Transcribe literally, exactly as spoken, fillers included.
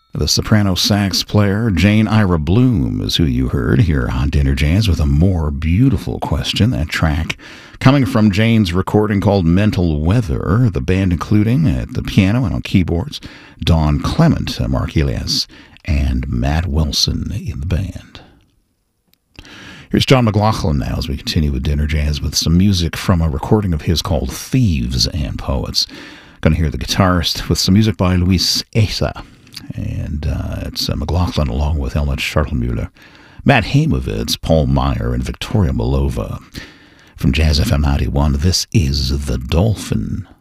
The soprano sax player Jane Ira Bloom is who you heard here on Dinner Jazz with a more beautiful question. That track coming from Jane's recording called Mental Weather, the band including at the piano and on keyboards Don Clement, Mark Elias, and Matt Wilson in the band. Here's John McLaughlin now as we continue with Dinner Jazz with some music from a recording of his called Thieves and Poets. Going to hear the guitarist with some music by Luis Esa. And uh, it's uh, McLaughlin along with Helmut Schartlemüller, Matt Heimovitz, Paul Meyer, and Victoria Milova. From Jazz F M ninety-one, this is The Dolphin.